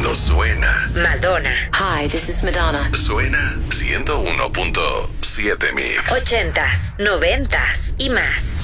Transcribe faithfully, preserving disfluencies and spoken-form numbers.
cuando suena. Madonna. Hi, this is Madonna. Suena ciento uno punto siete Mix. Ochentas, noventas y más.